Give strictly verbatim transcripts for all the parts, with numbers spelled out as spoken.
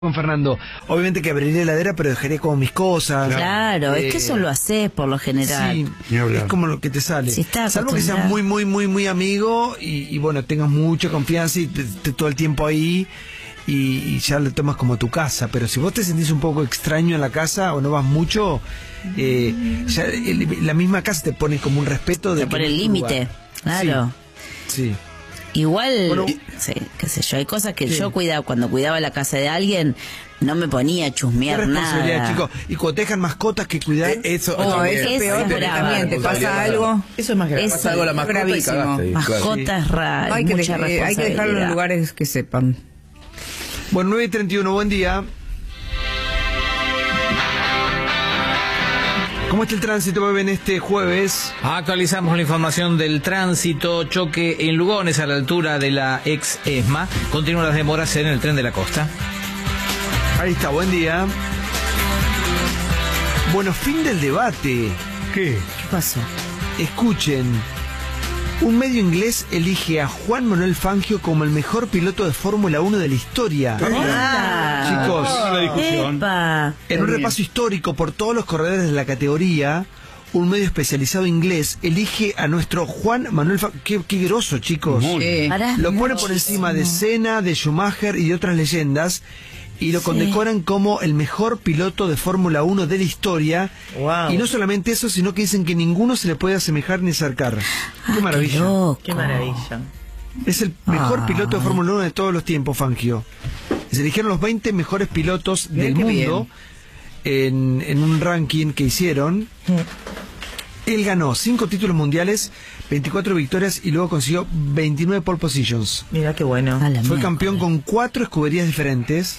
Con Fernando, obviamente que abriría la heladera, pero dejaría como mis cosas. Claro, eh, es que eso lo haces por lo general. Sí, es como lo que te sale. Si Salvo que seas muy, muy, muy, muy amigo y, y bueno, tengas mucha confianza y te, te, todo el tiempo ahí y, y ya lo tomas como tu casa. Pero si vos te sentís un poco extraño en la casa o no vas mucho, eh, ya el, la misma casa te pone como un respeto de... Te pone el límite, claro. Sí. sí. Igual, bueno, sí, qué sé yo, hay cosas que sí. yo cuidaba, cuando cuidaba la casa de alguien, no me ponía a chusmear nada. Chicos. Y cuando te dejan mascotas que cuidar, eh, eso, oh, eso es peor, porque también te pasa algo. Eso es más grave. Pasa algo a la mascota gravísimo. y cagaste, Mascotas claro. raras, hay, que mucha de, hay que dejarlo en lugares que sepan. Bueno, nueve y treinta y uno, buen día. ¿Cómo está el tránsito, bebé, en este jueves? Actualizamos la información del tránsito. Choque en Lugones a la altura de la ex ESMA. Continúan las demoras en el tren de la costa. Ahí está, buen día. Bueno, fin del debate. ¿Qué? ¿Qué pasó? Escuchen. Un medio inglés elige a Juan Manuel Fangio como el mejor piloto de Fórmula uno de la historia. Ah, Chicos, epa. en un repaso histórico por todos los corredores de la categoría, un medio especializado inglés elige a nuestro Juan Manuel Fangio. Qué, qué groso, chicos. Sí. Lo pone por encima de Senna, de Schumacher y de otras leyendas, y lo sí. condecoran como el mejor piloto de Fórmula uno de la historia. Wow. Y no solamente eso, sino que dicen que ninguno se le puede asemejar ni acercar. Ah, qué maravilla. Qué, qué maravilla. Es el mejor ah. piloto de Fórmula uno de todos los tiempos, Fangio. Se eligieron los veinte mejores pilotos Bien, del mundo en, en un ranking que hicieron. Mm. Él ganó cinco títulos mundiales, veinticuatro victorias y luego consiguió veintinueve pole positions. Mira qué bueno. Fue campeón con cuatro escuderías diferentes.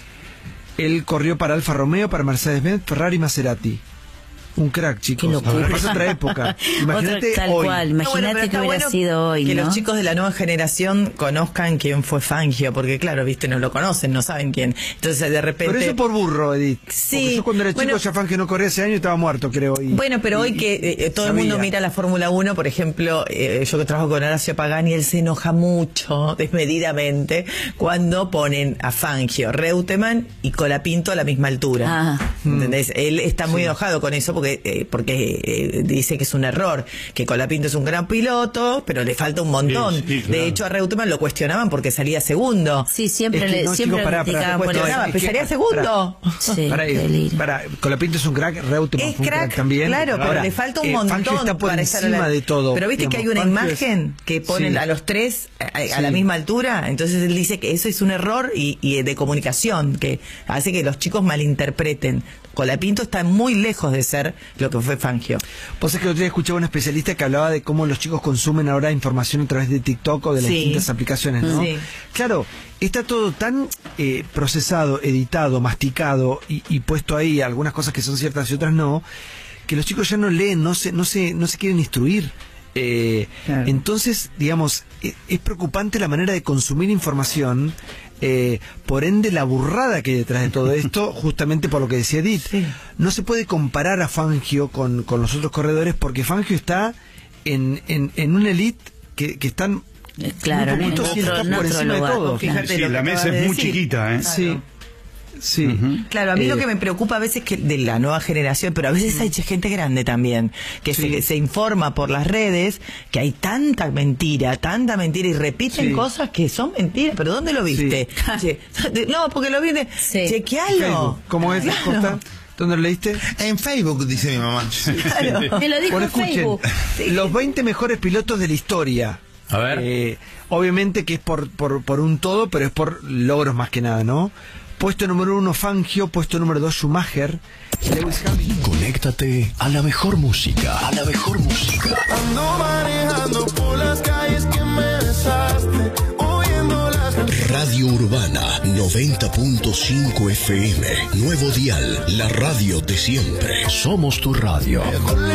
Él corrió para Alfa Romeo, para Mercedes-Benz, Ferrari y Maserati. Un crack, chicos. Es otra época. Imagínate Otra, tal hoy. cual. Imagínate no, que hubiera bueno sido hoy, que ¿no? los chicos de la nueva generación conozcan quién fue Fangio, porque claro, viste, no lo conocen, no saben quién. Entonces de repente... Pero eso por burro, Edith. Sí. Porque yo cuando era bueno, chico ya Fangio no corría ese año y estaba muerto, creo. Y, bueno, pero y, hoy que eh, todo sabía. el mundo mira la Fórmula uno, por ejemplo, eh, yo que trabajo con Horacio Pagani, él se enoja mucho, desmedidamente, cuando ponen a Fangio, Reutemann y Colapinto a la misma altura. Ah. ¿Entendés? Él está muy sí. enojado con eso porque... Eh, porque Eh, dice que es un error, que Colapinto es un gran piloto, pero le falta un montón. Sí, sí, claro. De hecho, a Reutemann lo cuestionaban porque salía segundo. Sí, siempre es que, le no, siempre chicos, pará, le pará, bueno, no, pero salía segundo. Para, sí, para, para, Colapinto es un crack, Reutemann es fue un crack, crack también. Claro, Ahora, pero le falta un eh, montón Fangio está por para encima estar la... de todo. Pero viste digamos, que hay una Fangio imagen es... que ponen sí. a los tres a, a sí. la misma altura, entonces él dice que eso es un error y, y de comunicación que hace que los chicos malinterpreten. Colapinto está muy lejos de ser lo que fue Fangio. Vos es que el otro día escuchaba un especialista que hablaba de cómo los chicos consumen ahora información a través de TikTok o de las sí. distintas aplicaciones, ¿no? Sí. Claro, está todo tan eh, procesado, editado, masticado y, y puesto ahí algunas cosas que son ciertas y otras no, que los chicos ya no leen, no se, no se, no se quieren instruir. Eh, claro. Entonces, digamos, es, es preocupante la manera de consumir información. Eh, por ende la burrada que hay detrás de todo esto, justamente por lo que decía Edith, sí. no se puede comparar a Fangio con, con los otros corredores porque Fangio está en, en, en una elite que, que están claro, un poquito en otro, en por encima lugar, de todo. Fíjate, sí, la mesa es muy decir. chiquita, ¿eh? Claro. Sí. Sí. Uh-huh. Claro, a mí eh, lo que me preocupa a veces es que de la nueva generación, pero a veces hay gente grande también, que sí. se, se informa por las redes que hay tanta mentira, tanta mentira y repiten sí. cosas que son mentiras. ¿Pero dónde lo viste? Sí. No, porque lo viste. Sí. Chequealo. ¿Cómo es? Claro. Costa? ¿Dónde lo leíste? En Facebook, dice mi mamá. Claro. Me lo dijo bueno, en Facebook. Sí. Los veinte mejores pilotos de la historia. A ver. Eh, obviamente que es por, por, por un todo, pero es por logros más que nada, ¿no? Puesto número uno, Fangio. Puesto número dos, Schumacher. Lewis Hamilton. Conéctate a la mejor música. A la mejor música. Ando manejando por las calles que me besaste, oyendo las canciones. Radio Urbana noventa punto cinco F M. Nuevo dial. La radio de siempre. Somos tu radio.